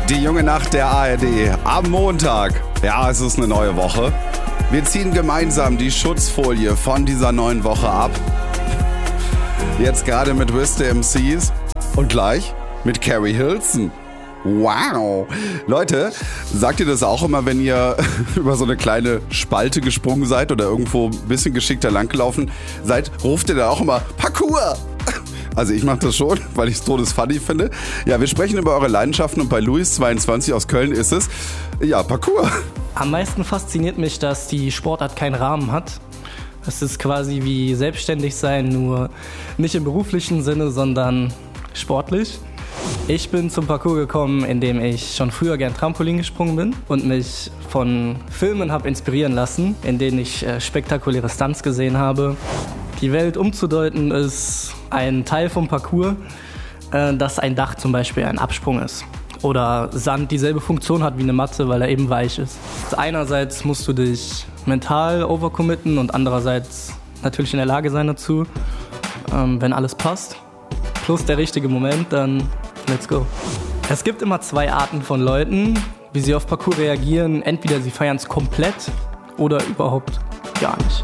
Die junge Nacht der ARD am Montag. Ja, es ist eine neue Woche. Wir ziehen gemeinsam die Schutzfolie von dieser neuen Woche ab. Jetzt gerade mit Wiz the MCs und gleich mit Carrie Hilson. Wow. Leute, sagt ihr das auch immer, wenn ihr über so eine kleine Spalte gesprungen seid oder irgendwo ein bisschen geschickter langgelaufen seid? Ruft ihr da auch immer Parkour? Also ich mache das schon, weil ich es todesfunny finde. Ja, wir sprechen über eure Leidenschaften und bei Luis22 aus Köln ist es, ja, Parkour. Am meisten fasziniert mich, dass die Sportart keinen Rahmen hat. Es ist quasi wie selbstständig sein, nur nicht im beruflichen Sinne, sondern sportlich. Ich bin zum Parkour gekommen, indem ich schon früher gern Trampolin gesprungen bin und mich von Filmen habe inspirieren lassen, in denen ich spektakuläre Stunts gesehen habe. Die Welt umzudeuten ist ein Teil vom Parkour, dass ein Dach zum Beispiel ein Absprung ist. Oder Sand dieselbe Funktion hat wie eine Matte, weil er eben weich ist. Einerseits musst du dich mental overcommitten und andererseits natürlich in der Lage sein dazu, wenn alles passt. Plus der richtige Moment, dann let's go. Es gibt immer zwei Arten von Leuten, wie sie auf Parkour reagieren. Entweder sie feiern es komplett oder überhaupt gar nicht.